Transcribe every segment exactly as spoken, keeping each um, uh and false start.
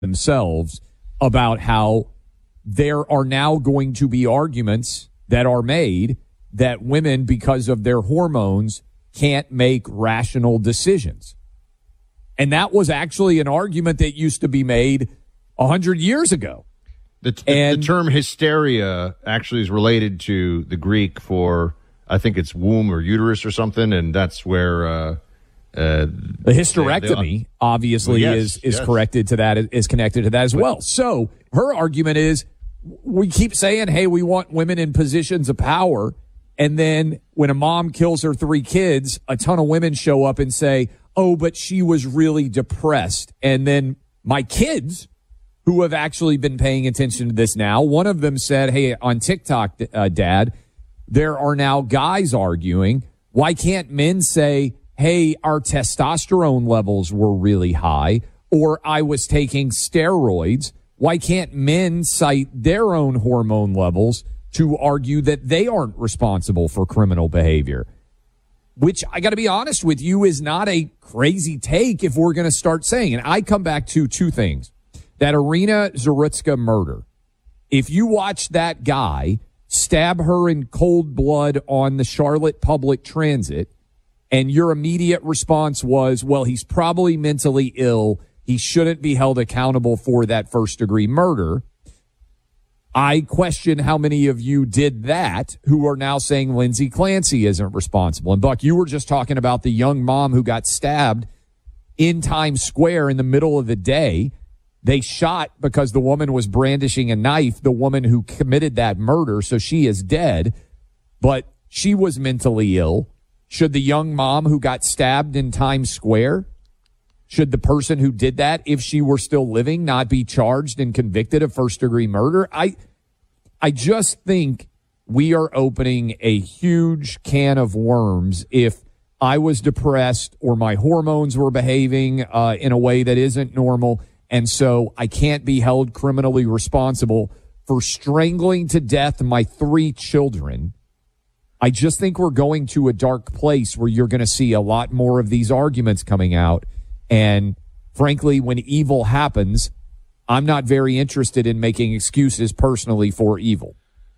themselves about how there are now going to be arguments that are made that women, because of their hormones, can't make rational decisions. And that was actually an argument that used to be made one hundred years ago. The, t- and, the term hysteria actually is related to the Greek for, I think it's womb or uterus or something, and that's where uh, uh, the hysterectomy they, they, obviously well, yes, is is yes. corrected to that, is connected to that as well. So her argument is, we keep saying, hey, we want women in positions of power, and then when a mom kills her three kids, a ton of women show up and say, oh, but she was really depressed. And then my kids, who have actually been paying attention to this now, one of them said, hey, on TikTok, uh, Dad, there are now guys arguing, why can't men say, hey, our testosterone levels were really high, or I was taking steroids? Why can't men cite their own hormone levels to argue that they aren't responsible for criminal behavior? Which, I got to be honest with you, is not a crazy take if we're going to start saying. And I come back to two things. That Irina Zarutska murder. If you watch that guy stab her in cold blood on the Charlotte public transit, and your immediate response was, well, he's probably mentally ill, he shouldn't be held accountable for that first-degree murder, I question how many of you did that who are now saying Lindsay Clancy isn't responsible. And, Buck, you were just talking about the young mom who got stabbed in Times Square in the middle of the day. They shot because the woman was brandishing a knife, the woman who committed that murder, so she is dead. But she was mentally ill. Should the young mom who got stabbed in Times Square, should the person who did that, if she were still living, not be charged and convicted of first-degree murder? I, I just think we are opening a huge can of worms if I was depressed or my hormones were behaving uh, in a way that isn't normal, and so I can't be held criminally responsible for strangling to death my three children. I just think we're going to a dark place where you're going to see a lot more of these arguments coming out. And frankly, when evil happens, I'm not very interested in making excuses personally for evil.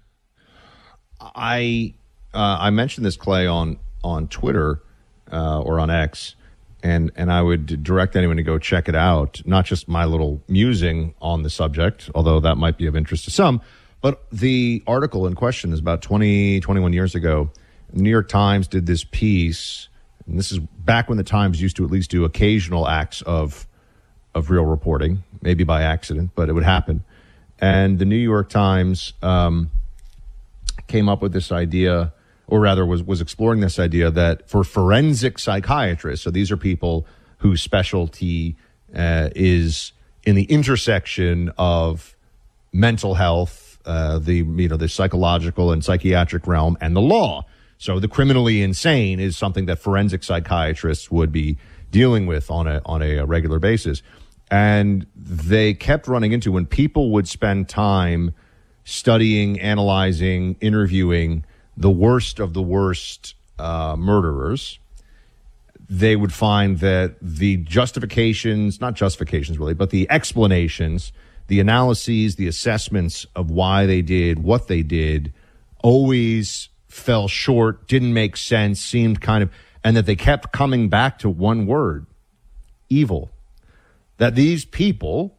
I uh, I mentioned this, Clay, on on Twitter uh, or on X, and and I would direct anyone to go check it out. Not just my little musing on the subject, although that might be of interest to some, but the article in question is about twenty, twenty-one years ago. The New York Times did this piece. And this is back when the Times used to at least do occasional acts of of real reporting, maybe by accident, but it would happen. And the New York Times um, came up with this idea, or rather was, was exploring this idea that for forensic psychiatrists, so these are people whose specialty uh, is in the intersection of mental health, uh, the you know the psychological and psychiatric realm, and the law. So the criminally insane is something that forensic psychiatrists would be dealing with on a on a regular basis. And they kept running into, when people would spend time studying, analyzing, interviewing the worst of the worst uh, murderers, they would find that the justifications, not justifications really, but the explanations, the analyses, the assessments of why they did what they did always fell short, didn't make sense, seemed kind of, and that they kept coming back to one word: evil. That these people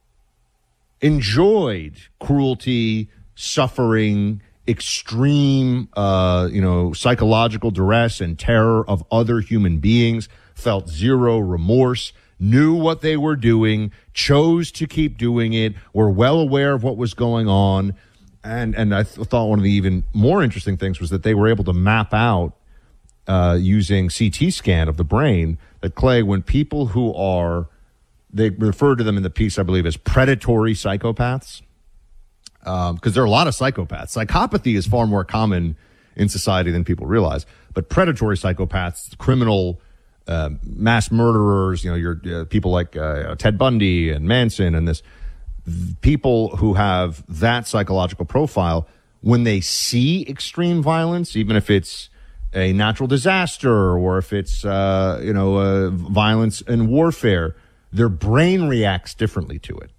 enjoyed cruelty, suffering, extreme, uh, you know, psychological duress and terror of other human beings, felt zero remorse, knew what they were doing, chose to keep doing it, were well aware of what was going on. And and I th- thought one of the even more interesting things was that they were able to map out uh, using C T scan of the brain that, Clay, when people who are, they refer to them in the piece, I believe, as predatory psychopaths, because um, there are a lot of psychopaths. Psychopathy is far more common in society than people realize. But predatory psychopaths, criminal uh, mass murderers, you know, your uh, people like uh, Ted Bundy and Manson and this, people who have that psychological profile, when they see extreme violence, even if it's a natural disaster or if it's, uh, you know, uh, violence and warfare, their brain reacts differently to it.